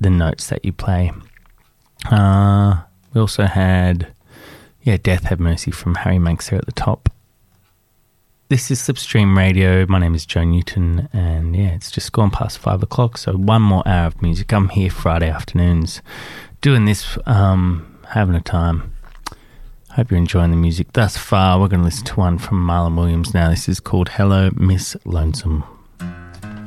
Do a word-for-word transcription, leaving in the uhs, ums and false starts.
the notes that you play. Uh, we also had, yeah, Death Have Mercy from Harry Manx there at the top. This is Slipstream Radio. My name is Joe Newton, and yeah, it's just gone past five o'clock, so one more hour of music. I'm here Friday afternoons doing this, um, having a time. Hope you're enjoying the music thus far. We're going to listen to one from Marlon Williams now. This is called Hello, Miss Lonesome.